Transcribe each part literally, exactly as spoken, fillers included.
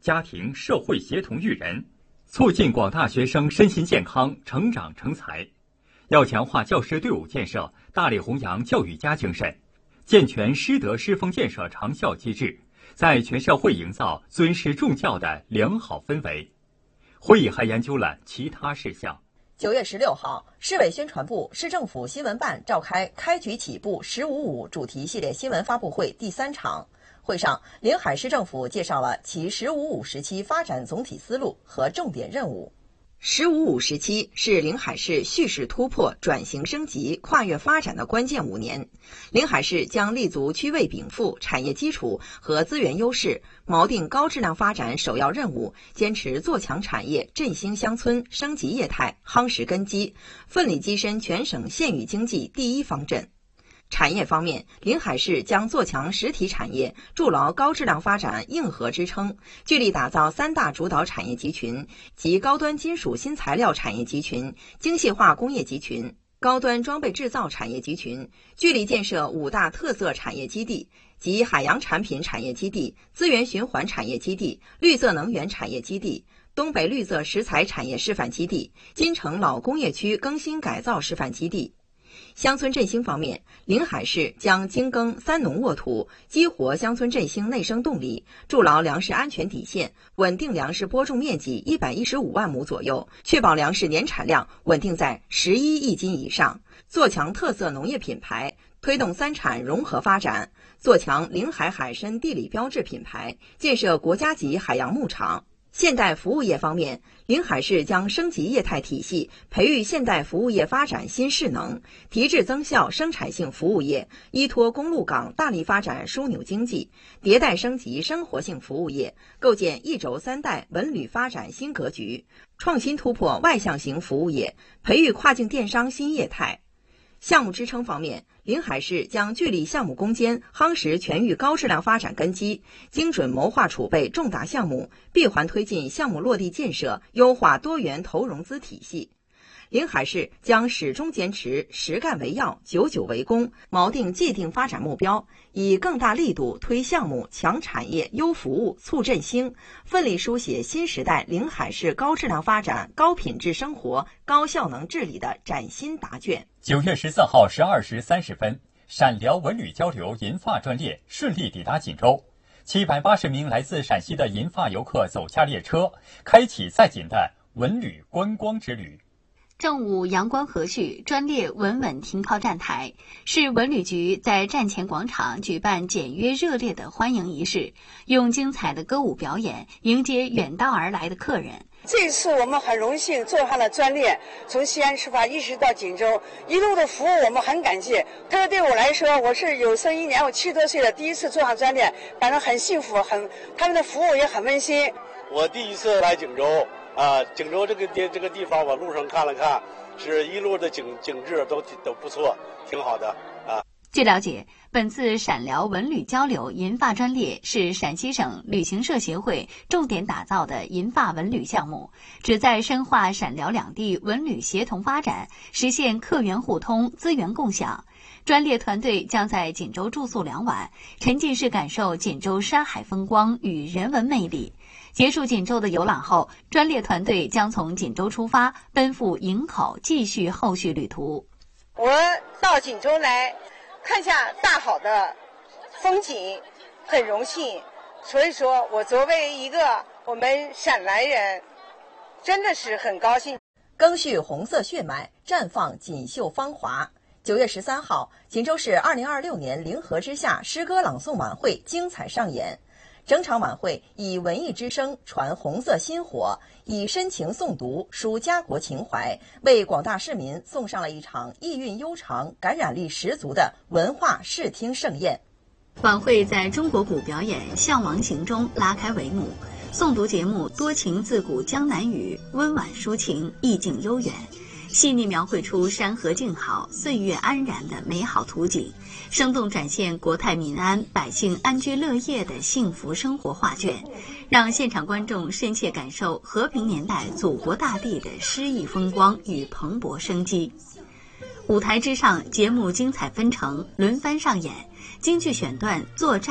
家庭、社会协同育人，促进广大学生身心健康、成长成才。要强化教师队伍建设，大力弘扬教育家精神，健全师德师风建设长效机制，在全社会营造尊师重教的良好氛围。会议还研究了其他事项。 九月十六号，市委宣传部、市政府新闻办召开开局起步“十五五”主题系列新闻发布会第三场。会上，临海市政府介绍了其“十五五”时期发展总体思路和重点任务。十五五时期是临海市蓄势突破、转型升级、跨越发展的关键五年。临海市将立足区位禀赋、产业基础和资源优势，锚定高质量发展首要任务，坚持做强产业、振兴乡村、升级业态、夯实根基，奋力跻身全省县域经济第一方阵。产业方面，临海市将做强实体产业，筑牢高质量发展硬核支撑，聚力打造三大主导产业集群及高端金属新材料产业集群、精细化工业集群、高端装备制造产业集群，聚力建设五大特色产业基地及海洋产品产业基地、资源循环产业基地、绿色能源产业基地、东北绿色食材产业示范基地、金城老工业区更新改造示范基地。乡村振兴方面，临海市将精耕三农沃土，激活乡村振兴内生动力，筑牢粮食安全底线，稳定粮食播种面积一百一十五万亩左右，确保粮食年产量稳定在十一亿斤以上，做强特色农业品牌，推动三产融合发展，做强临海海参地理标志品牌，建设国家级海洋牧场。现代服务业方面，临海市将升级业态体系，培育现代服务业发展新势能，提质增效生产性服务业，依托公路港大力发展枢纽经济，迭代升级生活性服务业，构建一轴三带文旅发展新格局，创新突破外向型服务业，培育跨境电商新业态。项目支撑方面，临海市将聚力项目攻坚，夯实全域高质量发展根基，精准谋划储备重大项目，闭环推进项目落地建设，优化多元投融资体系。临海市将始终坚持实干为要、久久为功，锚定既定发展目标，以更大力度推项目、强产业、优服务、促振兴，奋力书写新时代临海市高质量发展、高品质生活、高效能治理的崭新答卷。 九月十四号十二时三十分，陕辽文旅交流银发专列顺利抵达锦州，七百八十名来自陕西的银发游客走下列车，开启在锦的文旅观光之旅。 正午阳光和煦，专列稳稳停靠站台。市文旅局在站前广场举办简约热烈的欢迎仪式，用精彩的歌舞表演迎接远道而来的客人。 这次我们很荣幸坐上了专列，从西安出发一直到锦州，一路的服务我们很感谢。特别对我来说，我是有生一年，我七十多岁了，第一次坐上专列，感到很幸福，很他们的服务也很温馨。 我第一次来锦州。啊，锦州这个地这个地方，我路上看了看，是一路的景景致都都不错，挺好的啊。 据了解，本次陕辽文旅交流银发专列是陕西省旅行社协会重点打造的银发文旅项目，旨在深化陕辽两地文旅协同发展，实现客源互通、资源共享。专列团队将在锦州住宿两晚，沉浸式感受锦州山海风光与人文魅力。结束锦州的游览后，专列团队将从锦州出发，奔赴营口，继续后续旅途。 我到锦州来看下大好的风景，很荣幸。所以说我作为一个我们陕南人，真的是很高兴。 赓续红色血脉，绽放锦绣芳华。九月十三号，锦州市二零二六年灵河之夏诗歌朗诵晚会精彩上演。整场晚会以文艺之声传红色薪火，以深情诵读抒家国情怀，为广大市民送上了一场意蕴悠长、感染力十足的文化视听盛宴。 晚会在中国鼓表演《项王行》中拉开帷幕，诵读节目多情自古江南语，温婉抒情，意境悠远，细腻描绘出山河静好、岁月安然的美好图景，生动展现国泰民安、百姓安居乐业的幸福生活画卷，让现场观众深切感受和平年代祖国大地的诗意风光与蓬勃生机。舞台之上，节目精彩纷呈，轮番上演，京剧选段《坐寨》、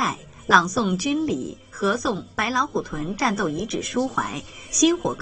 朗诵军礼，合诵白老虎屯战斗遗址抒怀，薪火。